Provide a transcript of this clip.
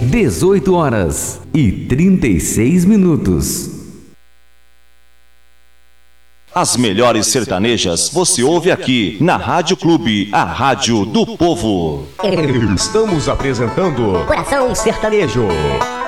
18h36. As melhores sertanejas você ouve aqui na Rádio Clube, a rádio do povo. Estamos apresentando Coração Sertanejo.